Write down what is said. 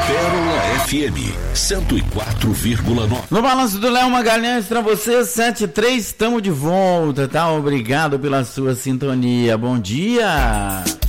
Pérola FM 104,9. No balanço do Léo Magalhães pra você, 7:03, estamos de volta, tá? Obrigado pela sua sintonia. Bom dia.